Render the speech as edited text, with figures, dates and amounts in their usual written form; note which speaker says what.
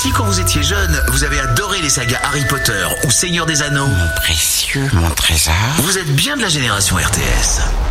Speaker 1: Si quand vous étiez jeune, vous avez adoré les sagas Harry Potter ou Seigneur des Anneaux,
Speaker 2: Mon précieux, mon trésor.
Speaker 1: vous êtes bien de la génération RTS.